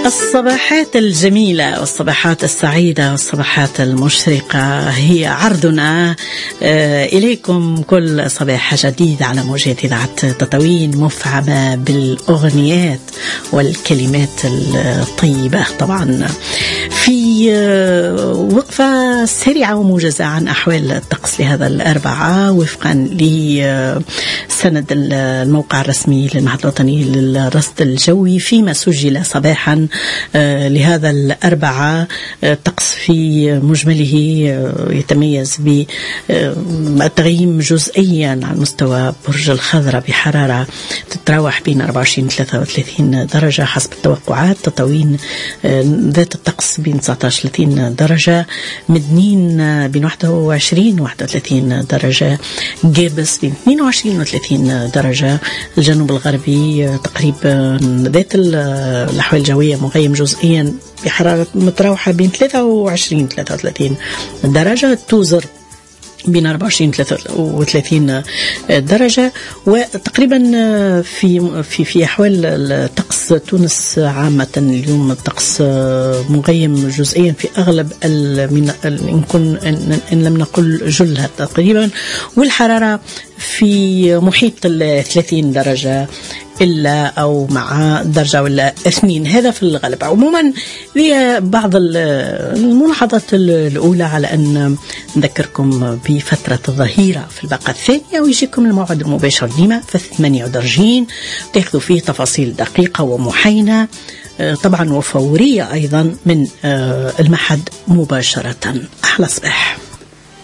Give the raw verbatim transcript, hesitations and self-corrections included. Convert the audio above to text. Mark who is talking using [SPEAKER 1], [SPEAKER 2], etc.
[SPEAKER 1] الصباحات الجميلة والصباحات السعيدة والصباحات المشرقة هي عرضنا إليكم كل صباح جديد على موجات إذاعة تطاوين مفعمة بالأغنيات والكلمات الطيبة. طبعا في وقفة سريعة وموجزة عن أحوال الطقس لهذا الأربعاء وفقا لسند الموقع الرسمي للمعهد الوطني للرصد الجوي، فيما سجل صباحا لهذا الأربعاء الطقس في مجمله يتميز بالتغييم جزئيا على مستوى برج الخضرة بحرارة تتراوح بين أربعة وعشرين وثلاثة وثلاثين درجة حسب التوقعات. تطاوين ذات الطقس بين تسعة عشر ثلاثين درجة، مدنين بين واحد وعشرين واحد وثلاثين درجة، جابس بين اثنين وعشرين وثلاثين درجة، الجنوب الغربي تقريبا ذات الأحوال الجوية مغيم جزئيا بحرارة متراوحة بين ثلاثة وعشرين ثلاثة وثلاثين درجة، توزر بين أربعة وعشرين ثلاثة وثلاثين درجة. وتقريبا في في في أحوال الطقس تونس عامة اليوم الطقس مغيم جزئيا في أغلب من إن كن إن لم نقل جلها تقريبا، والحرارة في محيط الثلاثين درجة إلا أو مع درجة ولا اثنين، هذا في الغالب. عموما لي بعض الملاحظات الأولى على أن نذكركم بفترة الظهيرة في الباقة الثانية، ويجيكم الموعد المباشر ديما في ثمانية ودرجين تأخذوا فيه تفاصيل دقيقة ومحاينة طبعا وفورية أيضا من المعهد مباشرة. أحلى صباح.